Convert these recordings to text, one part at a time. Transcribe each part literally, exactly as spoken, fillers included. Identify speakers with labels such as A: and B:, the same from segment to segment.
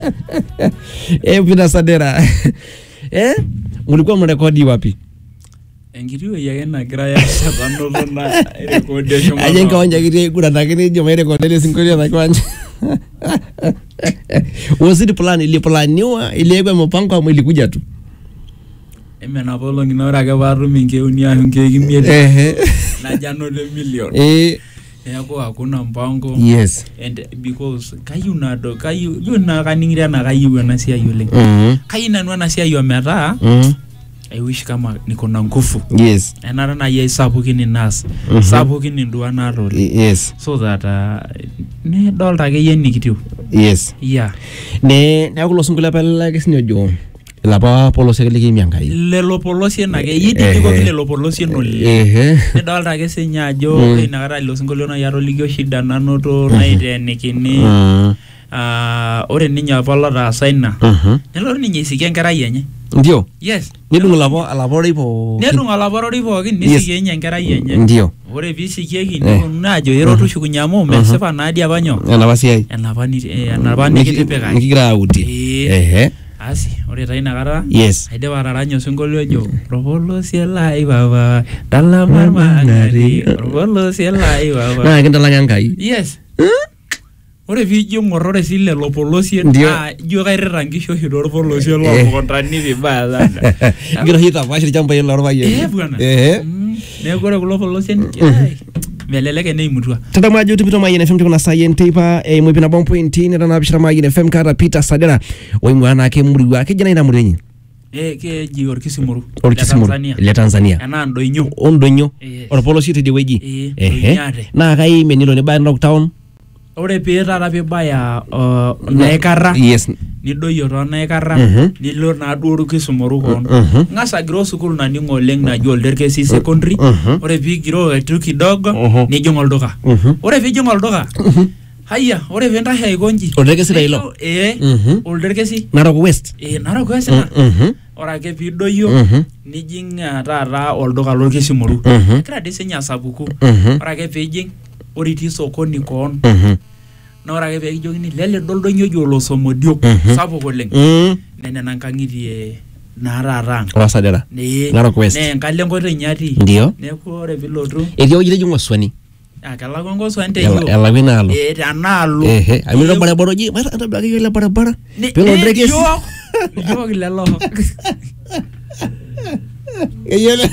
A: Eh, Peter Sadera. Eh? Ulikuwa mrekodi wapi?
B: Engiriwe yake na graya sabano na recordation.
A: Ajenga wanja kiti kuna nakiti jo mere kodele sinkolia na kwanja. Was it plan ile planiwa ile kwa mpango ama ilikuja tu?
B: Eme na polo nginora ke baru minge unia hunge kimie.
A: Eh.
B: Na jano de million.
A: Eh.
B: Yako hakuna mpango.
A: Yes.
B: And because kayu na do kayu yuna kaningira na kayu na sia yule.
A: Mhm.
B: Kayu na nwa na sia yo meta.
A: Mhm.
B: I wish kama niko na nguvu.
A: Yes.
B: Enara na ye sabuki ni nas. Sabuki ni ndua na role.
A: Yes.
B: So that uh, ne dolta ke ye nikitiu.
A: Yes.
B: Yeah.
A: Ne na kulo sungula pala ke sinyo jo. La pa polo se ke leki miangai.
B: Le lo polosie na ke yidi diko le lo polosie no le.
A: Eh.
B: Ne dolta ke senya jo ina gara lo sungolo na yaro ligyo shida na noto na ide nikini. Ah, ore ninya polo da saina.
A: Mhm.
B: Nelo ninya isike nkera yenye.
A: Ndio.
B: Yes.
A: Nidungu labo alabo ripo.
B: Nedungu alabo ripo kin nisike nya nkera yenye.
A: Ndio.
B: Ore visike ki najo yero tu shukunyamo mesefa na dia banyo.
A: Anabasi ai.
B: Anabani anabani kitepeka.
A: Nikigira auti. Eh.
B: Asi, ore taina kara.
A: Yes.
B: Aide wararanyo singolio jo. Robolo sielai baba. Dalamar mangari. Robolo sielai baba.
A: Na kindalanga ngai.
B: Yes. Ore vijio ngorore sile lopolosie na jo kairira ngisho hidor polosie lo kontrani vibaya.
A: Ngira hita bashi jamba yelo robaye.
B: Eh bwana.
A: Eh.
B: Ne gore kulo polosie. Meleleke nei mutua.
A: Tata maji utipito maji F M tukuna sayente pa e mwipina bompo intini na nabishira maji F M kara Peter Sadera. Oi mwana ke muri wake jana ina murenyi.
B: Eh ke ji orkisimuru.
A: Orkisimuru. Le Tanzania.
B: Ana ndonyo.
A: Ondonyo. Orpolo site de weji. Eh. Na kai menilo ne ba knockdown.
B: Ore pira rapi baya naikara.
A: Yes.
B: Nidoyo to naikara. Nilo na duru kisumuru kon. Ngasa giro sukulu na ningo leng na jol derkesi secondary. Ore pi giro etu kidogo ni jongol doka. Ore pi jongol doka. Haya, ore venda hai gonji.
A: Olderkesi da ilo.
B: Eh. Olderkesi.
A: Narok West.
B: Eh, Narok West na. Ora ke pi doyo ni jinga tara oldoka lorkisimuru. Kira desenya sabuku. Ora ke pi jing ori ti sokoni kon.
A: Mhm.
B: Na ora ke be jogini lele doldonyo jolo somodio sapo koleng. Nene nankangiti na rarang.
A: Ora Sadera.
B: Ne.
A: Narok West.
B: Ne ngalengo renyati.
A: Ndio.
B: Ne ko ore bilotu.
A: Eti oji lejo ngoswani.
B: Ah kala gongo swante yo.
A: Ela winalo.
B: Eh tanalo.
A: Eh, amiro bara boroji, mara ata bagi yele bara bara. Pelo drekes.
B: Yo. Yo gilelo.
A: Yele.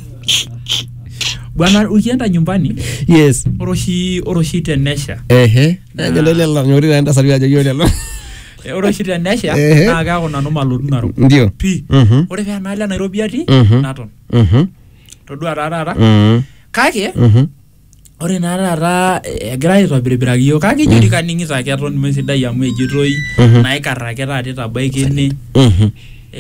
B: Bwana ukienda nyumbani?
A: Yes.
B: Oroshi oroshi tenesha.
A: Ehe. Na jolele la nyori naenda salia jo yole lo.
B: Oroshi tenesha na ga kona no malu naro.
A: Ndio.
B: Pi.
A: Mhm.
B: Ore vya nala Nairobi ati naton.
A: Mhm.
B: Todua rara.
A: Mhm.
B: Kake?
A: Mhm.
B: Ore nara egira aitobiribiraki yo kake jodi kaningita keton mesidai amu ejitoi naikarraki taata tabaiki ene.
A: Mhm.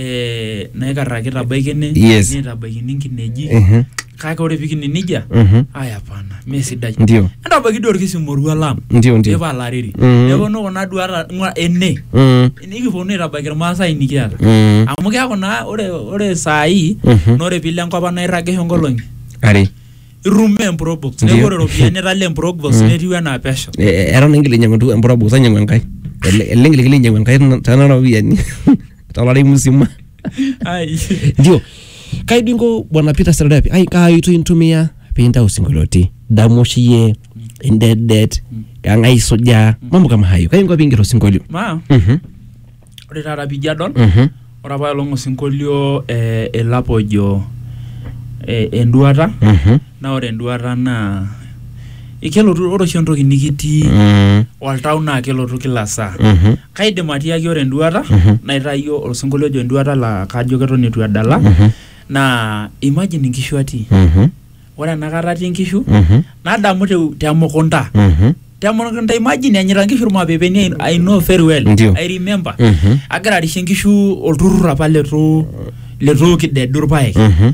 B: Eh naikarraki tabaiki ene
A: Yes.
B: nitabaikini nkineji.
A: Mhm.
B: Kake ore pikini nija?
A: Mhm.
B: Aya pana, mesidai.
A: Ndio.
B: Enda baki dor kisimorua lam.
A: Ndio ndio.
B: Eba lariri.
A: Mhm.
B: Ebo no kona duara ngwa ene.
A: Mhm.
B: Nikiponu itabaki irmaasai nikiata.
A: Mhm.
B: Amu keaku naa ore ore saai nore pile enkop nairagisho nkolong'i.
A: Are.
B: Irume emprobox. Neeku ore ropiyiani etala emprobox netiu enaa pesho.
A: Eton ingili nyang'u tu emprobox anyang'u enkai. Ele ngili nyang'u enkai tana ropiyiani. Tolari musima.
B: Ai.
A: Ndio. Kaidingo bwana Peter Sadera. Ai kai tu intumia pinda usingoloti. Damoshie indedet. Kangai soja. Mambo kama hayo. Kaingo pingiro singolio.
B: Ma.
A: Mhm.
B: Ore tara bijadon.
A: Mhm.
B: Ore apa longo singolio eh elapojo eh enduata.
A: Mhm.
B: Na ore enduata na ikelotu ore oshi entoki nikiti oltau naa kelotu kila saa. Kaidim atiaki ore enduata naitayio osingolio ojo enduata la kajo keton itu edala na imagine nkishu ati. Ore enakata atii nkishu nadamu te mukunta. Temukunta imagine anyita nkishu irmapepeni I know very well. I remember. Agira arishe nkishu olturrur apa letu letu kidedur pae.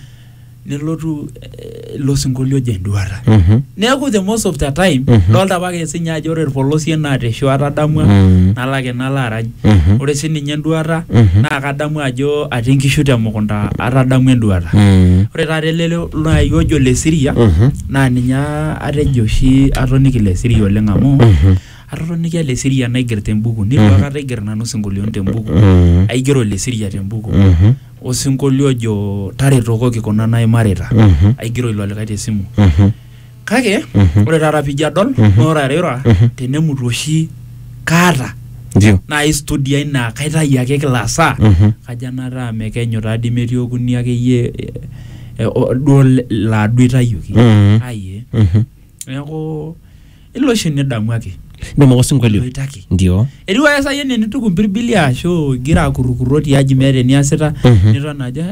B: Nelotu lo singolio jenduara. Neeku the most of the time dolta pake sinya ajo ore irpolosien naa tesho atadamua nalake nala arany. Ore sininye enduata naa kadamu ajo atii nkishu temukunta atadamu enduata. Ore taata ele nai ojo le Siria naa ninye atejo oshi atoniki le Siria oleng amu atotonikia Lesiria naiger tembuku nitu akata aiger nanu sinkolio tembuku aigero Lesiria tembuku osinkolio ojo taretokoki kuna naimarita aigero ilo likae tesimu kake ore taata pijo adol ora rera tenemutu oshi kaata
A: ndio
B: na studio ina kaitayi ake kila saa kaja nara mekenyo tadi metii okuni ake yie duo la duitayoki aye neeku ilo oshi nidamu ake
A: ndio osinkolio ndio
B: eriwa esa yene nituku mbiribili asho gira kurukuroti aji mere niasita nitona aja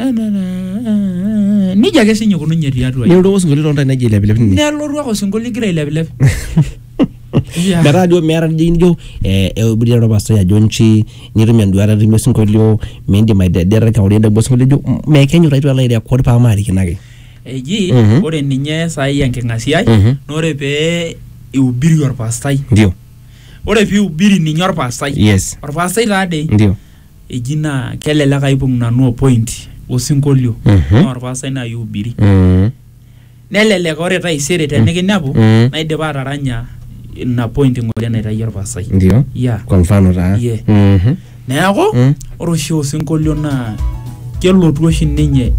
B: nija ke sinyo kununye tiatu
A: ayi ndio osinkolio tonta naje level
B: nelo ruwa osinkolio gira level
A: da radio mera dinjo eh e obudi ro basta ya jonchi nirumya nduara rimyo sinkolio mendi my dad ka orenda bosinkolio me kenyo right wala ile akor pa mari kinake
B: eji ore ninye sai yankengasiai nore pe iubiri orpastai
A: ndio
B: ore pi ubiri ninye orpastai
A: yes
B: orpastai tade
A: ndio
B: eji na keleleka ipung nanu point osinkolio orpastai na iubiri neleleka ore taisere tenekinepu naidipa ataranya na point ngole na itayi orpastai
A: ndio
B: yeah
A: kwa mfano ta
B: mhm neeku ore oshi osinkolio na kelotu oshi ninye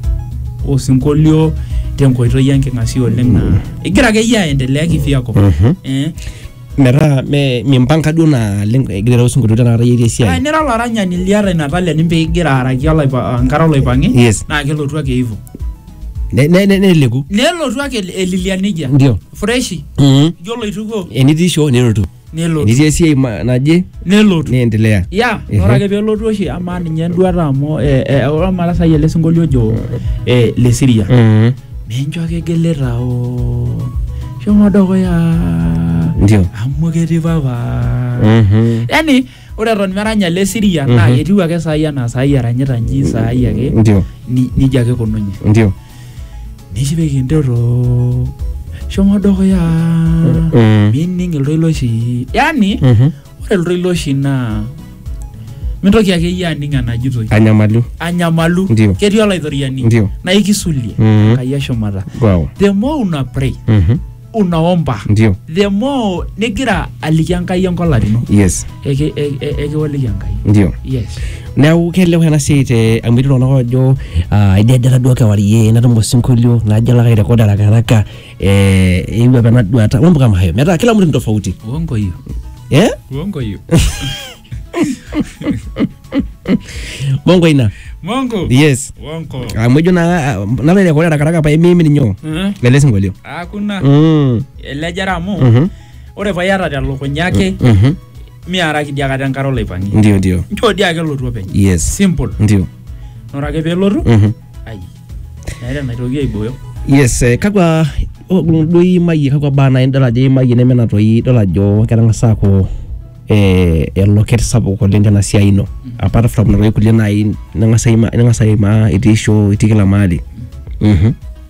B: osinkolio tenkoitoi yankengasi oleng na igira ake yia endelea kifiako eh
A: mera me mimpanga duo na igira osinkolio tana ara yeri sia
B: ah nera laranya niliara Natalia nimbe igira araki ala ankara loipangi
A: yes
B: na kelotu ake hivyo
A: ne ne ne leku
B: nelotu ake elilia nija
A: ndio
B: freshi
A: mhm
B: yolo ituko
A: eniti show nelotu
B: nelotu
A: eniti sia naje
B: nelotu
A: niendelea
B: ya ora ke pelotu oshi ama ninye nduata amo eh ora mara sai ele singolio jo eh Lesiria
A: mhm
B: menjo ake geleta o shomo dogo ya
A: ndio
B: amugeti baba
A: mhm
B: yani ore ron meranya Lesiria na etiu ake sai ana sai aranyita nji sai ake
A: ndio
B: ni nija ake kononye
A: ndio
B: nishibe kindoro shomo dogo ya meaning ildoiloshi yani ore ildoiloshi na mintoki ake yia ninga najitoi
A: anyamalu
B: anyamalu ketii olaithoriani na ikisulie kayasho mata
A: wow
B: the more una pray
A: mhm
B: unaomba
A: ndio
B: the more nigira alikia Enkai enkolarino
A: yes
B: eke eke waliki Enkai
A: ndio
B: yes
A: now kele wana site amiro na wajo idedera duo ka wariye na tumbo sinkolio na jala ka rekoda la karaka eh iwe bana duata mambo kama hayo meta kila mtu tofauti
B: uongo hiyo
A: eh
B: uongo hiyo
A: mongo ina
B: mongo
A: yes
B: uongo
A: amwejo na na ile rekoda la karaka pa mimi ninyo lele sinkolio
B: hakuna
A: mm
B: ele jaramu ore vayara ta lokonyake
A: mhm
B: miara kidiaka tenkaro loipangi
A: ndio ndio
B: njo dia ake lotu openy
A: yes
B: simple
A: ndio
B: nora ke pelotu
A: mhm
B: ai naira naitoki aiboyo
A: yes eh, kakwa doi mai kakwa bana endala je mai nemena toi dola jo kerangasa ko eh eloket sapo ko lenda na siaino apart from na kulia na nangasa ima nangasa ima itisho itikila mali mhm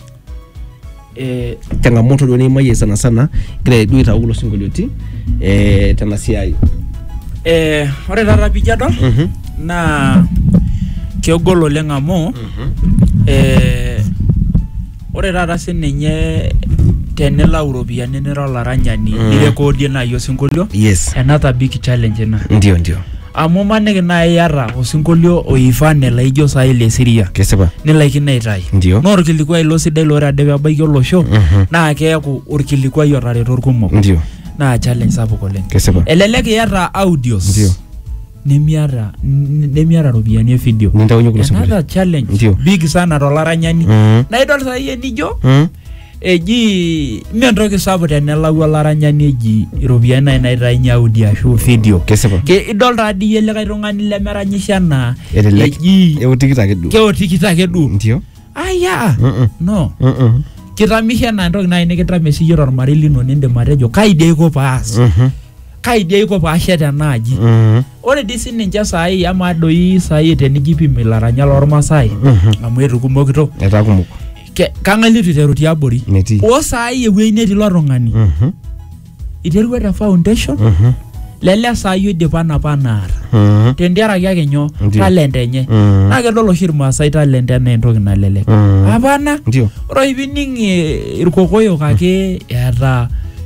B: eh
A: changamoto doni mai sana sana gre duita ulo singolioti eh tena siai
B: eh ore tata pijado
A: mhm
B: na kegol oleng amu eh ore tata sininye tenela European nera laranyani nirekodie na yo singolio
A: yes
B: another big challenge na
A: ndio ndio
B: amu manege na yara osingolio oifane laijo sai Lesiria
A: keseba
B: nilaiki naitai
A: ndio
B: no orkilikuai lo sidai lo rade abaiki olosho na keeku orkilikuai otareto orkumok
A: ndio
B: na challenge sapuk oleng
A: keseba
B: elelek yata audios
A: ndio nemiara
B: nemiara ropiani e video
A: nintaunyo kulo singolio
B: another challenge
A: ndio
B: big sana to laranyani na idol sai enijo eji mentoki sapuk tenelau olaranyani eji ropiani naitainya audio ashu video
A: keseba
B: ke idol tadi ele kai tung'ani lemeranyisha na
A: eji eutikita ake du
B: keutikita ake du
A: ndio
B: aya no
A: mhm
B: kitamisha na ntoki nai nikitame siyo tormarei lino nindim atejo kaide iko paas
A: mhm
B: kaide iko paasheta naaji
A: mhm
B: ore disi ninche sai ama doi sai tenijipim ilaranya lormasai amu etukumokito
A: etaa kumok
B: kang'ali tuiteru tiabori o sai ewuei netii lo tung'ani
A: mhm
B: iterua te foundation
A: mhm
B: lele sai idipa napa naata
A: mhm
B: tendiaraki ake nyoo talent enye na kedol oshi irmaasai talent enaa entoki nalelek hapana
A: ndio
B: ore ipining irkokoyok ake eeta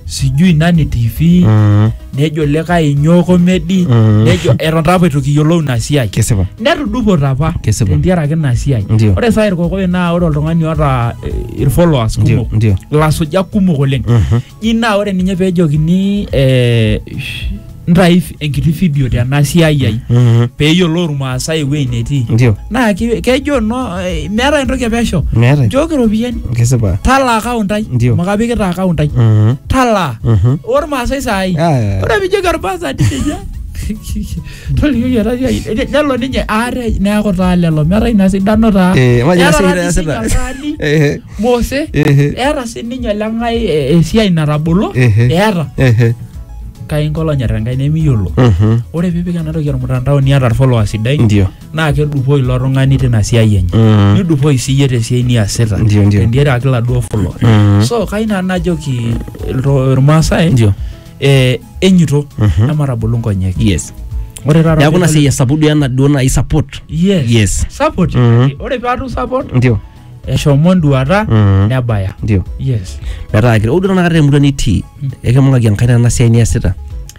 B: sijui nani T V nejo lekae nyoo comedy nejo eton taa apa itu kiyiolou ina siai
A: kesipa
B: netudupote apa
A: Kesipa.
B: tentiaraki ina siai
A: Ndio.
B: ore saa irkokoyo naa ore oltung'ani oota eh, ir-followers
A: ndio
B: kumok
A: ndio
B: ilasujak kumok oleng ina ore ninye peejokini eh, ntai enkiti video tena siai ai peeyiolou irmaasai ewuei netii
A: ndio
B: naa ki- kejo no eh, meeta entoki epesho
A: meeta
B: nchooki iropiyiani
A: kesipa
B: talaa account ai
A: Ndio.
B: makapikita account ai
A: Mhm.
B: talaa
A: Mhm.
B: ormaasai saai
A: Ah,
B: ore piijoki orpasa tija tolikioki ena siai nelo ninye aare neeku taa lelo meeta ina sidano taa
A: Eh, majo
B: Eeta
A: siai
B: taa
A: naasita.
B: ninye oltung'ani
A: ehe
B: Mose
A: ehe
B: eeta sininye oleng'ae eh, esiai natabolo
A: Ehe.
B: eeta
A: ehe
B: kai nkolonyor enkai nemiyiolo
A: Mhm.
B: ore piipik ena toki ormutandao niata ir-followers sidai
A: ndio
B: naa kedupoi ilo tung'ani tina siai enye
A: Mhm.
B: nidupoi siyie tesiai niasita
A: Ndio, ndio.
B: tentiaraki laduo followers
A: Mhm.
B: so kai nanu najoki ilto- irmaasai
A: ndio
B: eh, enyito
A: Mhm.
B: ematabolo nkonyek
A: yes
B: ore taata
A: neeku na
B: piidol-
A: siai esapudu ena duo nai support
B: yes,
A: yes
B: support
A: Mhm.
B: ore peatu support
A: ndio
B: eshomo nduata
A: Mhm.
B: nebaya
A: ndio
B: yes
A: metaa kire udu nakata emurua nitii ekimung'aki enkaina ena siai niasita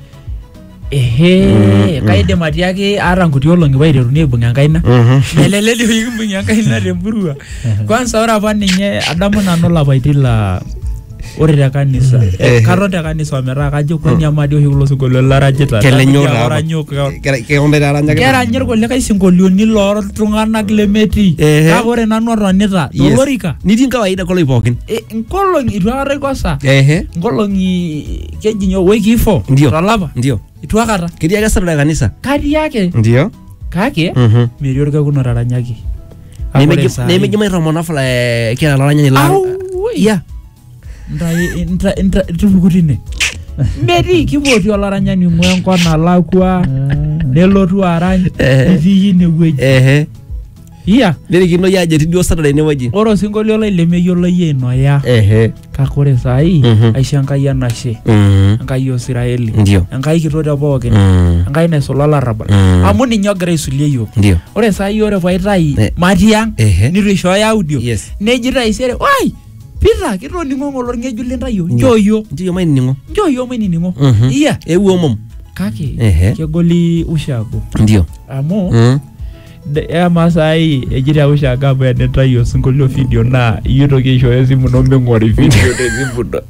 B: ehe kaidim atiaki aata nkuti olong'i paiteruni aibung' enkaina
A: Mhm.
B: meleleli kimbung'i enkaina temurua kwanza ore apa ninye adamu nanu lapaitin la ore te kanisa
A: Eh.
B: katon te kanisa ometaa kajo kwani amadi oshi kulo sinkolio laranyita
A: Kelenyo taa apa.
B: oranyo
A: keonde taranyaki
B: keranyi irkulikae sinkolioini looltung'anak lemetii
A: Ehe.
B: kake ore nanu otonita
A: Yes.
B: tolorika
A: nitii nkawaida koloi pookin
B: e, nkolong'i itu akata aikosa
A: ehe
B: nkolong'i keji nyoo wiki ifo
A: Ndio.
B: tolapa
A: ndio
B: itu akata
A: ketii ake Saturday kanisa
B: katii ake
A: ndio
B: kake
A: Mhm.
B: metii orkekun otaranyaki Kake ore
A: Nemeji-
B: saai-
A: nemeji maitomon afla kila laranyani la
B: Au, wei.
A: ya
B: ntai nta- nta- tupukutine metii kipoti olaranyani ing'ua enkop nalakwa nelotu arany
A: Ehe.
B: etii inewueji
A: ehe
B: iya
A: nerikino yie ajo etii duo Saturday inewueji
B: ore osinkolio lai lemeyiolo yie inoya
A: ehe
B: kake ore saai
A: Mhm.
B: aisho enkai enashe
A: Mhm.
B: enkai osiraeli
A: ndio
B: enkai kitok te pookin
A: Mhm.
B: enkai naisula olarrabal
A: Mm.
B: amu ninye ogira aisulie yiok
A: ndio
B: ore saai ore paitai
A: Eh.
B: matii ang
A: Ehe.
B: nitu ishooyo audio
A: Yes.
B: neji taisere wai Peter kitoning'o ng'ole orng'ejuk lintayo
A: Ndio.
B: njoo yiok
A: ndio yo mainining'o
B: njoo yiok mainining'o
A: Mhm.
B: iya
A: ewuo mom
B: kake
A: Ehe.
B: kegoli ushago
A: ndio
B: amu
A: Mhm.
B: de- ema saai ejito ushago amu enitayu osinkolio video naa iyie toki aishooyo esimu ino ming'ori video tesimu ino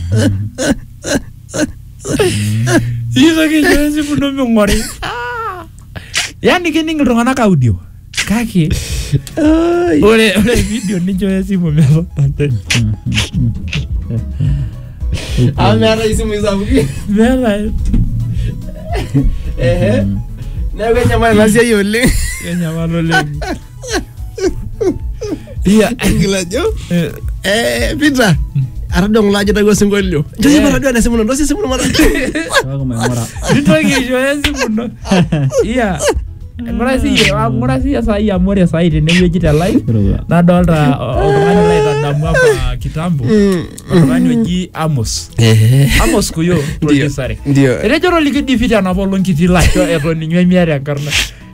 B: iyie toki aishooyo esimu ino ming'ori Ah. yani kining iltung'anak audio kake
A: Ai.
B: ore ore video ninchooyo esimu metabate
A: Ah, meeta isimu sapuki
B: meeta
A: ehe neeku enyamal ena siai oleng
B: kenyamal oleng iya
A: kilajo
B: eh,
A: eh Peter atadua ng'ole ajo tawuo osinkolio njo
B: Eh.
A: matadua ena simu ino ndosi simu ino mata
B: nitoki aishooyo esimu ino iya ng'ura siyie ng'ura siyie saai amu ore saai tenewueji te live nadolta o- oltung'ani laitadamu apa kitambo oltung'ani oji Amos
A: ehe
B: Amos kuyo producer
A: ndio
B: etejo toliki difiti enapa olong kiti lasho eton ninye miata enkarna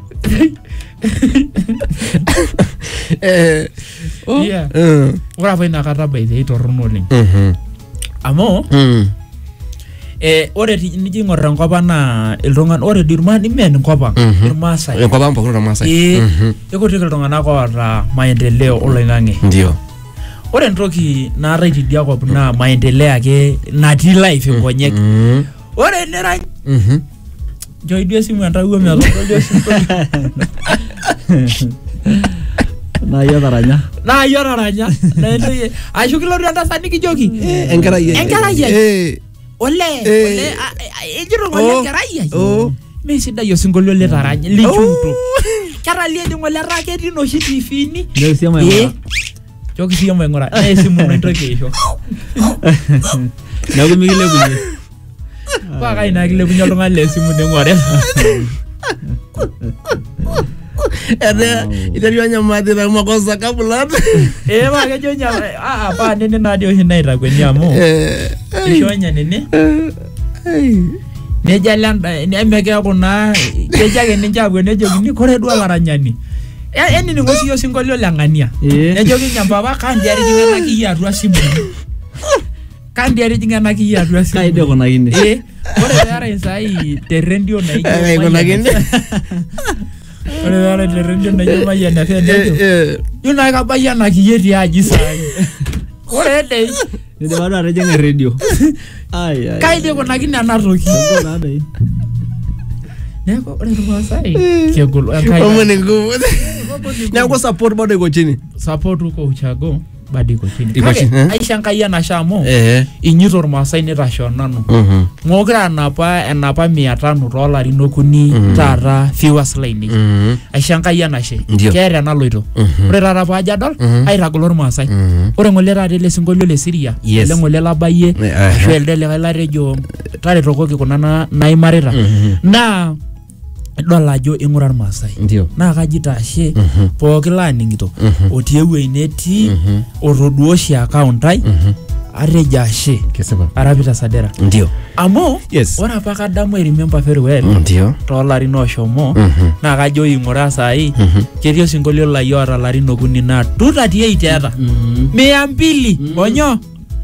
A: eh oh
B: Iya.
A: eh
B: ore apa inakata baithe itorrono oleng
A: mhm
B: amu
A: mhm
B: eh, ore ti- nijo ing'or tenkop ang naa iltung'anak ore dii irma nimen enkop ang
A: Mhm.
B: irmaasai
A: enkop ang pookin ormaasai
B: Eh,
A: Mhm.
B: ikutik iltung'anak oota maendeleo oloing'ang'e
A: ndio
B: ore entoki naatae tidia kop naa maendeleo ake natii life nkonyek
A: Mhm.
B: ore enirany
A: Mhm.
B: nchoi duo esimu entawuo metodolio sinkolio
C: naa iyie otaranya
B: naa iyie otaranya naa entoki ashu kilotu entasat nikijoki
A: enkerai ai.
B: Enkerai ai.
A: eh
B: ole
A: Eh.
B: ole a- a- ejito ng'ole
A: Oh.
B: enkerai ai
A: oh
B: meesidai osinkolio litarany likiuto ketalie di ng'ole etaa ketii noshi tifini
C: njoki siemu
B: Eh,
C: aing'ura
B: nchooki siye maing'ura naa esimu ino intoki aisho
C: neeku mikilepunye
B: paa kai naa kilepunye oltung'ani le esimu ning'ore
A: Ada iterua nyamati na makosa kabla.
B: eh paa kejo nya ah paa nene naadi oshi naitakweni amu
A: Eh.
B: isho nya nene
A: Ai.
B: neja lenda nemekeeku naa kejo ake ninche apuo nejokini kore duo olaranyani enining'o siyie osinkolio le ng'ania
C: Eh.
B: nejoki nya mpapa kandi ariking'anaki iyie atua simu kandi arijinga naki atua simu
C: kaide kuna kine
B: eh ore yara sai terrendio na ijo
A: Eh, kuna kine.
B: ore yara terrendio na ijo maya na fe ndio yuna ka baya na kiyeti aji sai ore dei
C: ndio bado arejenga radio ai ai
B: kaide kuna kine anatoki
C: kuna dai
B: Nako ore Masai kegol
A: Omone nguvu. Na kwa support bado iko chini.
B: support uko uchago bado iko chini.
A: Iko chini, eh?
B: Aisha nkaya na shamo.
A: Eh.
B: Inyito Masai nitashona nanu.
A: Mhm.
B: Ngogira napa enapa mia tano dolari nokuni tara viewers line.
A: Mhm.
B: Aisha nkaya na she.
A: Ndio.
B: Kere naloito. Ore tara pa jadol airagolor Masai. Ore ngole tara le singolio le Syria.
A: Yes.
B: Le ngole labaye.
A: Eh,
B: Shelde le la rejo tare tokoki kuna na naimarita. Na dola ajo ing'urar Masai
A: Ndio.
B: na kajitashe pooki laningito otie ewuei netii
A: Mhm.
B: otoduo oshi account ai atejo ashe
A: Kesipa.
B: arapita Sadera
A: Ndio.
B: amu
A: Yes.
B: ore apa kadamu I remember very well
A: Ndio.
B: toolarin oshomo
A: Mhm.
B: naa kajo ing'uraa saai
A: Mhm.
B: ketii osinkolio lai oota larin okuni naa two thirty-eight eeta mia mbili onyo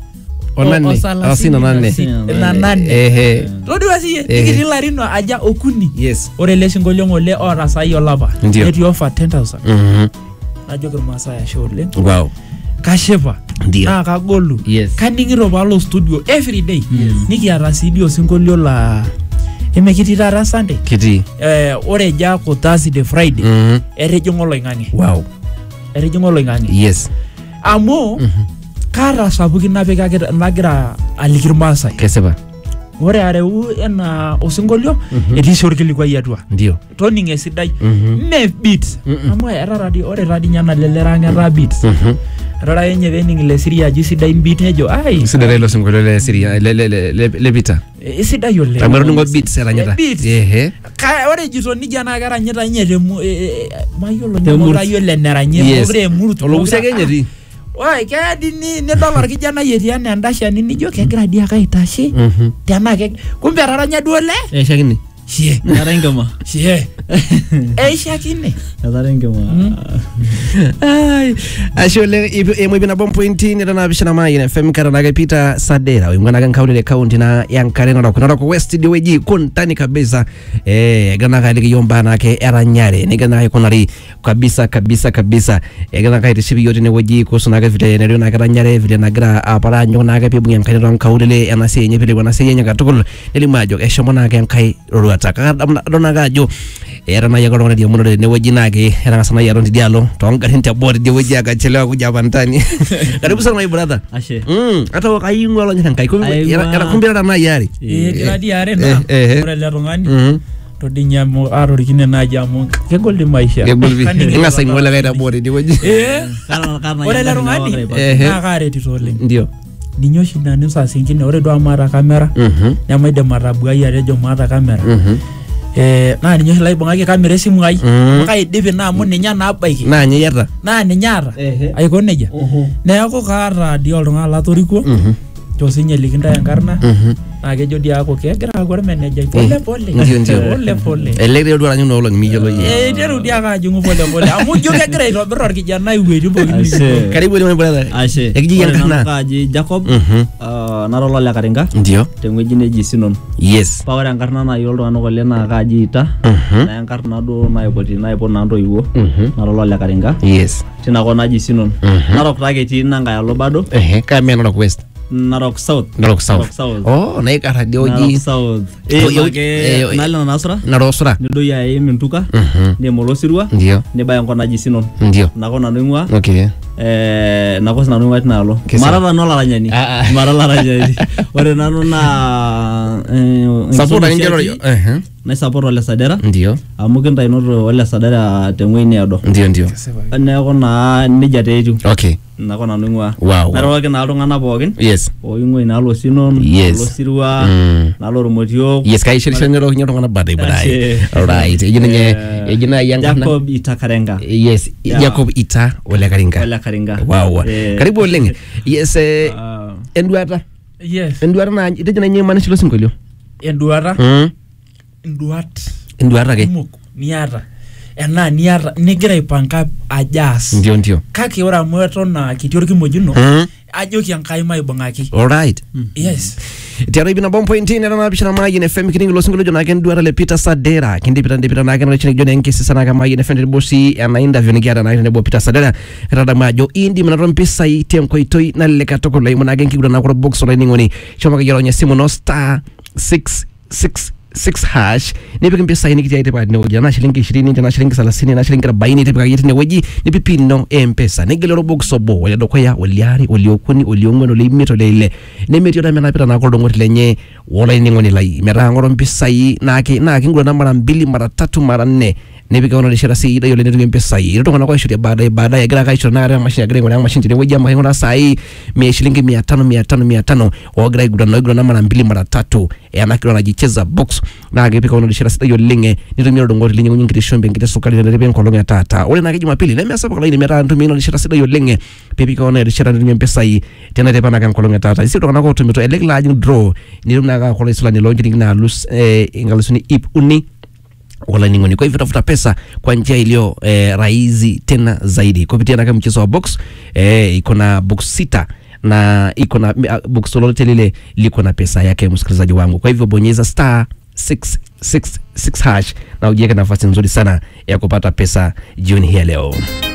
A: Onane.
B: O- osalasini
A: Asina nane.
B: na si- na nane
A: Ehe.
B: todua siye
A: Eh.
B: ikitii larin aja okuni
A: Yes.
B: ore ele sinkolio ng'ole oota saai olapa
A: Ndio.
B: netii offer ten thousand
A: Mhm.
B: najoki irmaasai ashe oleng
A: Wow.
B: kashipa
A: Ndio.
B: naa kagolu
A: Yes.
B: kaning'ito paalo studio every day nikiata sii dio osinkolio la emekitii taata Sunday
A: Kiti.
B: eh, ore jako Thursday Friday
A: Mhm.
B: etijing'a oloing'ang'e
A: Wow.
B: etijing'a oloing'ang'e
A: Yes.
B: amu kaata sapukin napikaki nagira aliki irmaasai
A: Kesipa.
B: ore areu ena osinkolio etii sii orkilikuai atua
A: Ndio.
B: toning esidai
A: Mhm.
B: me beats amu etara di ore tadi nyana lelera ng'eta beats
A: Mhm.
B: etara yenye pening le Syria aji sidai beat nejo ai
A: Sidere lo singolio le Syria le le le le le Peter.
B: eh, sidai oleng
A: Amaro ningo beats eranyita.
B: Eh, beats.
A: Ehe.
B: Ka- ore jito nija naa keranyita nye temu eh, eh, mayiolo
C: Temurt.
B: mayiolo eneranye
A: Yes.
B: mokure emurt
A: Olokusia kenye ti.
B: oi keya di ni nidol orkijanai etii enaa endashani nijo kegira dii ake aitashe
A: Mhm.
B: tenaa ke kumbe etaranya duo le
A: Eh shakini.
B: shie
C: Nara enkima
B: shie eishakine
C: Nara enkima
A: Ai, ashe oleng emwe bina bom pointi ni tana bishana mai na F M kara na Peter Sadera wingana kan kaule le county na yankare na kuna ko west de weji kontani kabisa eh gana ka ile yomba na ke era nyare ni gana ko nari kabisa kabisa kabisa eh gana ka ite shibi yote ne weji ko suna ga vile ne na kara nyare vile na gra apara nyo na ga pe bunyan kan ran kaule le ana se nye vile wana se nye ga tukul ele majo e shomo na kan kai ro ataka dona ga jo era na yago na dia muno ne weji na ke era sana yaron dialo tonga hinta bodi de weji akachelewa kuja bantani karibu sana my brother
C: ashe
A: mm hata wakaingwa lo nyanga iko era era kumbira na yari
B: eh kira di are na
A: eh, eh.
B: ore le tung'ani
A: mhm
B: todinya mo arorikine naaji amu kegol di maisha
A: kegol bi
B: Kaning'ito
A: ngasa
B: taata.
A: ingwela kaita bodi de weji
B: eh
C: Karena karena
B: ore ele tung'ani
A: Ehe.
B: naa kaaretito oleng
A: ndio
B: ninye oshi nanu saa zingine ore duo amu maata kamera
A: mhm
B: nemaidim atabuai atejo maata kamera
A: mhm
B: eh naa ninye oshi laibung'aki kamera esimu ai
A: Mhm.
B: amu kaidipi naa amu ninye naabaiki
A: na nye yata
B: naa ninye aata
C: Ehe.
B: aiko nejia neeku kaata dii oltung'ani latorikuo
A: mhm
B: tosinye likintae enkarna
A: mhm
B: naa kejo dii aaku kegira aaku ormenejai pole pole
A: Ndio, ndio.
B: pole pole
A: elekre ndo anyu no lo ngiyolo ye
B: eh iteru dii ake ajing'u pole pole amu ijo kegira aitobirr orkijanai iwueitin pookin
C: Ashe.
A: karibu ni my brother
C: ashe
A: Ekiji
C: Ore
A: yankana.
C: nanu kaji Jacob
A: mhm
C: ah, nara olole Karinga
A: ndio
C: tewueji neji Sinon
A: yes
C: paa ore enkarna naai oltung'anak ole naa kaji Ita
A: mhm
C: naa enkarna duo naipoti naipot naa ntoiwuo
A: mhm
C: nara olole Karinga
A: yes
C: tina kop naji Sinon
A: Mhm.
C: Narok taa ketii nankae alo bado
A: ehe kama na west
C: Narok South
A: Narok South.
C: Narok South.
A: Oh, na ikara
C: Narok
A: dioji.
C: South
A: Yo- yo-
C: ake
A: eh, yo-
C: nalo na Nasra
A: Narosra.
C: nidoyio aim Ntuka
A: Mhm.
C: niim Olosirua
A: Ndio.
C: nibaya enkop naji Sinon
A: Ndio.
C: nakop nanu ing'ua
A: Okay.
C: eh nakop nanu ing'ua tinaalo
A: Kisa.
C: mara nanu olaranyani
A: Ah, ah.
C: mara olaranyani ore nanu naa eh,
A: Support
C: enkisuma
A: angelo.
C: oshiake
A: Eh.
C: naisupport Ole Sadera
A: Ndio.
C: amu kintainoto Ole Sadera tewuei needo
A: Ndio ndio.
C: neeku naa nejia taa etiu
A: Okay.
C: nakop nanu ing'ua
A: Wow.
C: nairoroki naa iltung'anak pookin
A: Yes.
C: oing'ua inaalo Sinon
A: Yes.
C: Olosirua
A: Mm.
C: naalo Irmotiok
A: Yes, kai shirisho nyoro nyoro ngana badai badai.
C: Ashe.
A: Alright. Ejina nye
C: Eh,
A: ejina yanga na.
C: Jacob Ita Karenga
A: Yes,
C: Yeah.
A: Jacob Ita Ole Karinga.
C: Ole Karinga
A: Wow.
C: Eh,
A: Karibu oleng. Yes, eh
C: ah,
A: enduata.
B: yes
A: Enduata na ejina nye manisho lo singolio.
B: enduata
A: Mm.
B: enduat
A: Enduata ke.
B: kumok niata enaa niata nigira aipanga ajaas
A: Ndio ndio.
B: kake ore amu eton aa kiti orkimojino
A: Mm.
B: ajoki enkai maibung'aki.
A: Alright.
B: Yes.
A: Tiara ibina bombo intini na nabishana maji na F M kiningi lo singulo jona ken duara le Peter Sadera kindi pita ndipita na ken rechini jona enkisi sana kama maji na F M bosi ana interview ni giada na ken bo Peter Sadera rada majo indi mna rompisa item ko itoi na le katoko le mna genki gudana ko box lo ningoni choma ka gero nya simu no star six six six hash nipe mpesa ini kitia ite padi ne na shilingi ishirini na shilingi thelathini na shilingi arobaini ite pakati ne weji nipe pino mpesa negele ro box obo wale dokoya waliari waliokuni waliongweno le imito le ile ne metio da mena pita na ko dongoti lenye wala ningoni lai mera ngoro mpesa yi na ki na kingulo na mara mbili mara tatu mara nne nipe kaona lishara si ida yole ne mpesa yi ndo kana kwa shuri baadaye baadaye gira ka ishura na gara mashine gira ngona mashine ne weji ama ngona sai mia shilingi mia tano mia tano mia tano wagira igudana igudana mara mbili mara tatu e anakiro anajicheza box na agepika ono lishara sida yolinge nitumia ndongoti linye nyingire shombe ngite sukali na rebe nkolonga ya tata ole na Jumapili na mesa kwa line mera ntumia ono lishara sida yolinge pepika ono lishara ntumia mpesa yi tena tepa na kan nkolonga ya tata isi tokana ko tumito elek la jing draw nitumna ka kola isula ni launching na lus eh ingalusuni ip uni wala ningoni. Kwa hivyo tafuta pesa kwa njia iliyo eh, rahisi tena zaidi kupitia na kama mchezo wa box eh iko na box sita na iko na uh, box lolote lile liko na pesa yake msikilizaji wangu. Kwa hivyo bonyeza star six six six hash na ujiweke nafasi nzuri sana ya kupata pesa jioni hii leo.